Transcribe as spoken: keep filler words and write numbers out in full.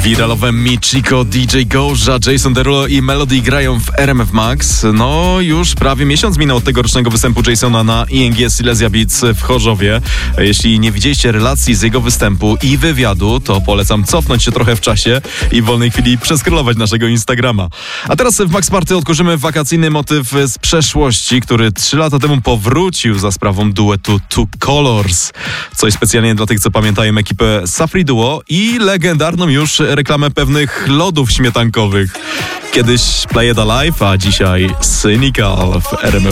Wiralowe Michiko, D J Goja, Jason Derulo i Melody grają w R M F Max. No już prawie miesiąc minął od tegorocznego występu Jasona na I N G Silesia Beats w Chorzowie. Jeśli nie widzieliście relacji z jego występu i wywiadu, to polecam cofnąć się trochę w czasie i w wolnej chwili przeskrolować naszego Instagrama. A teraz w Max Party odkurzymy wakacyjny motyw z przeszłości, który trzy lata temu powrócił za sprawą duetu Two Colors. Coś specjalnie dla tych, co pamiętają ekipę Safri Duo i legendarną już reklamę pewnych lodów śmietankowych. Kiedyś Play It Alive, a dzisiaj Cynical w R M F